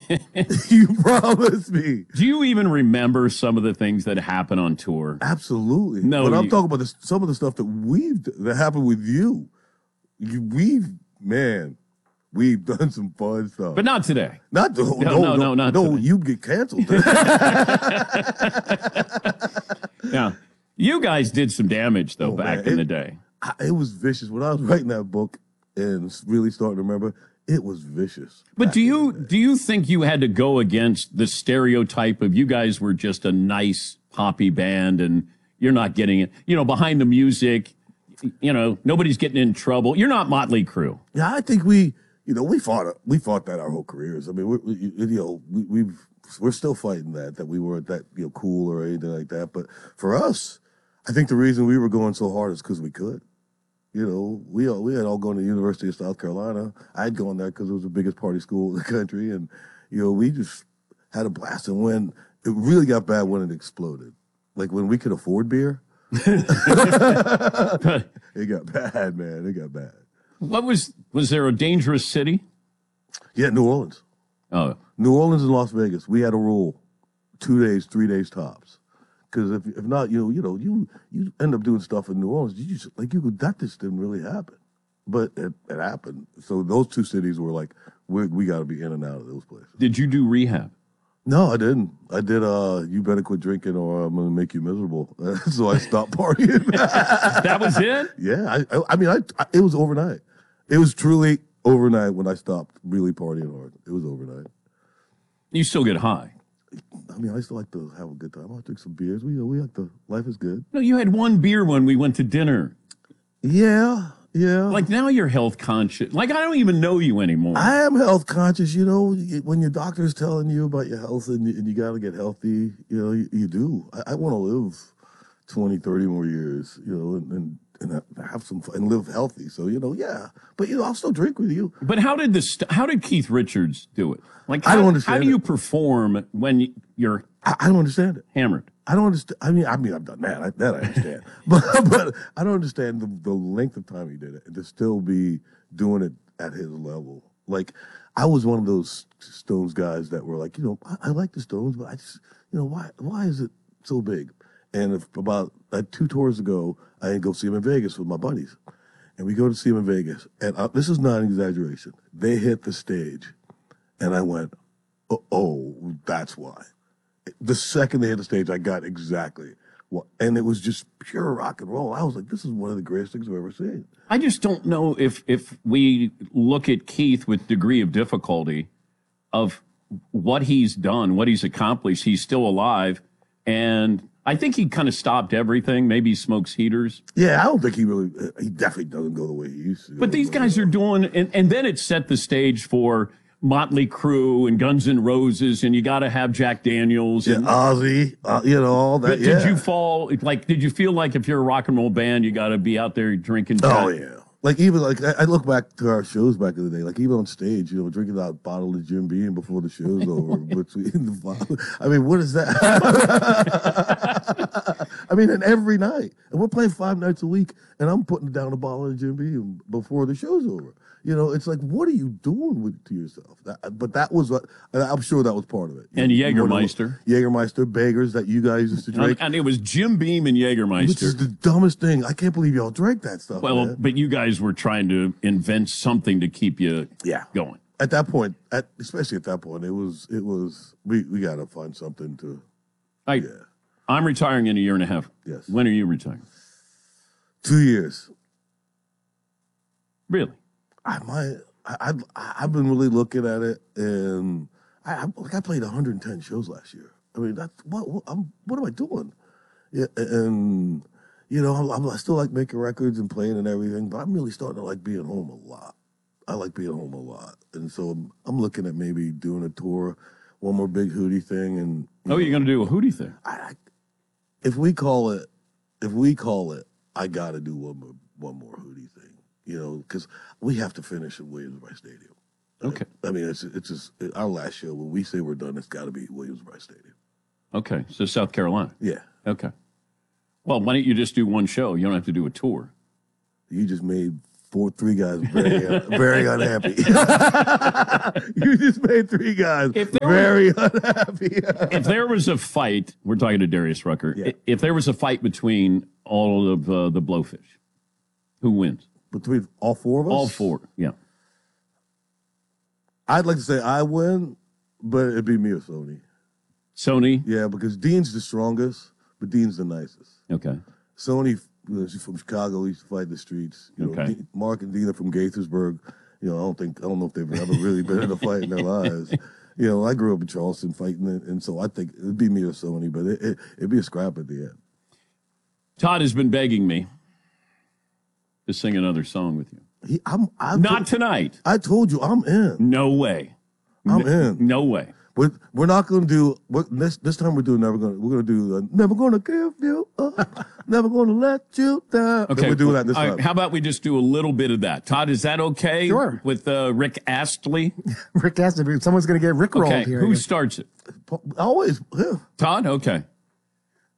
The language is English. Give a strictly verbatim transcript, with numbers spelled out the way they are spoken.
You promised me. Do you even remember some of the things that happen on tour? Absolutely. No, but I'm you- talking about this, some of the stuff that we've that happened with you. you. We've man, we've done some fun stuff. But not today. Not the, No, no, no, no, no, not no. today. You get canceled. Yeah. You guys did some damage, though, Oh, back man. in It- the day. I, it was vicious when I was writing that book and really starting to remember. It was vicious. But do you do you think you had to go against the stereotype of you guys were just a nice poppy band and you're not getting it, you know, behind the music, you know, nobody's getting in trouble. You're not Motley Crue. Yeah, I think we, you know, we fought we fought that our whole careers. I mean, we, we you know, we, we've we're still fighting that that we weren't that you know cool or anything like that. But for us, I think the reason we were going so hard is because we could. You know, we all, we had all gone to the University of South Carolina. I'd gone there because it was the biggest party school in the country, and you know, we just had a blast. And when it really got bad, when it exploded, like when we could afford beer, it got bad, man. It got bad. What was was there a dangerous city? Yeah, New Orleans, Oh, New Orleans and Las Vegas. We had a rule: two days, three days tops. Because if if not, you know, you know, you you end up doing stuff in New Orleans. You just like you could that just didn't really happen, but it, it happened. So those two cities were like we we got to be in and out of those places. did you do rehab? No, I didn't. I did. Uh, you better quit drinking, or I'm gonna make you miserable. So I stopped partying. That was it? Yeah, I, I I mean, I, I it was overnight. It was truly overnight when I stopped really partying hard. It was overnight. You still get high. I mean, I still like to have a good time. I'll drink some beers. We we like to. Life is good. No, you had one beer when we went to dinner. Yeah, yeah. Like now you're health conscious. Like I don't even know you anymore. I am health conscious. You know, when your doctor's telling you about your health and you, and you got to get healthy, you know, you, you do. I, I want to live twenty, thirty more years, you know, and, and, and have some fun and live healthy. So, you know, yeah. But, you know, I'll still drink with you. But how did this? How did Keith Richards do it? Like I how, don't understand How do it. you perform when you're I, I don't understand it. hammered? I don't understand. I mean, I mean, I've done that. I, that I understand. but but I don't understand the, the length of time he did it and to still be doing it at his level. Like, I was one of those Stones guys that were like, you know, I, I like the Stones, but I just, you know, why why is it so big? And if about uh, two tours ago, I didn't go see him in Vegas with my buddies. And we go to see him in Vegas. And uh, this is not an exaggeration. They hit the stage. And I went, oh, oh, that's why. The second they hit the stage, I got exactly what. And it was just pure rock and roll. I was like, this is one of the greatest things I've ever seen. I just don't know if if we look at Keith with degree of difficulty of what he's done, what he's accomplished. He's still alive, and I think he kind of stopped everything. Maybe he smokes heaters. Yeah, I don't think he really, he definitely doesn't go the way he used to. But these guys are doing, and, and then it set the stage for Motley Crue and Guns N' Roses, and you got to have Jack Daniels. Yeah, And, Ozzy, uh, you know, all that. but yeah. did you fall, like, did you feel like if you're a rock and roll band, you got to be out there drinking? Oh, Jack? yeah. Like, even, like, I, I look back to our shows back in the day, like, even on stage, you know, drinking that bottle of Jim Beam before the show's over. Between the bottle. I mean, what is that? I mean, and every night. And we're playing five nights a week, and I'm putting down a bottle of Jim Beam before the show's over. You know, it's like, what are you doing with to yourself? That, but that was what, I'm sure that was part of it. And You know, Jägermeister. Jägermeister, Beggars that you guys used to drink. And, and it was Jim Beam and Which Jägermeister. is the dumbest thing. I can't believe y'all drank that stuff. Well, man. but you guys were trying to invent something to keep you Yeah. going. At that point, at especially at that point, it was it was we we got to find something to. I, Yeah. I'm retiring in a year and a half. Yes. When are you retiring? Two years. Really? I might. I, I I've been really looking at it, and I I, like I played one hundred ten shows last year. I mean, that's what what, I'm, what am I doing? Yeah, and you know, I'm, I'm, I still like making records and playing and everything, but I'm really starting to like being home a lot. I like being home a lot, and so I'm, I'm looking at maybe doing a tour, one more big Hootie thing, and Oh, you're going to do a Hootie thing? I, I, if we call it, if we call it, I got to do one more one more Hootie thing, you know, because we have to finish at Williams-Brice Stadium. Okay. I mean, it's it's just our last show. When we say we're done, it's got to be Williams-Brice Stadium. Okay. So South Carolina. Yeah, Okay. Well, why don't you just do one show? You don't have to do a tour. you just made four, three guys very, uh, very unhappy. You just made three guys If there very unhappy. If there was a fight, we're talking to Darius Rucker. Yeah. If there was a fight between all of uh, the Blowfish, who wins? Between all four of us? All four, yeah. I'd like to say I win, but it'd be me or Sony. Sony? Yeah, because Dean's the strongest, but Dean's the nicest. Okay. Sony, you know, she's from Chicago. He used to fight in the streets. You know, Okay. D- Mark and Dean are from Gaithersburg. You know, I don't think I don't know if they've ever really been in a fight in their lives. You know, I grew up in Charleston fighting, it, and so I think it'd be me or Sony, but it, it, it'd be a scrap at the end. Todd has been begging me to sing another song with you. He, I'm, I Not tonight. I told you I'm in. No way. I'm in. No way. We're, we're not going to do we're, this. This time we're doing never going. to We're going to do uh, never going to give you up, never going to let you down. Okay, we're doing that this all right, time. how about we just do a little bit of that? Todd, is that okay? Sure. With uh, Rick Astley? Rick Astley. Someone's going to get Rick rolled Okay, here. who starts it? Always. Yeah. Todd? Okay.